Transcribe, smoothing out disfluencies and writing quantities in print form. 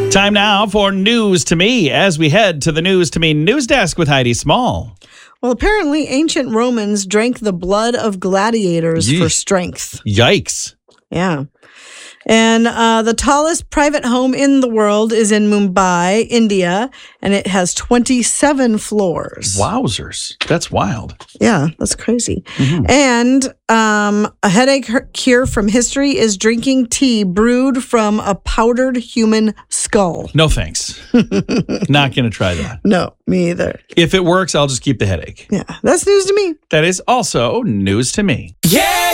Time now for News to Me as we head to the News to Me news desk with Heidi Small. Well, apparently ancient Romans drank the blood of gladiators for strength. Yikes. Yeah. And the tallest private home in the world is in Mumbai, India, and it has 27 floors. Wowzers. That's wild. Yeah, that's crazy. And a headache cure from history is drinking tea brewed from a powdered human skull. No thanks. Not going to try that. No, me either. If it works, I'll just keep the headache. Yeah, that's news to me. That is also news to me. Yeah!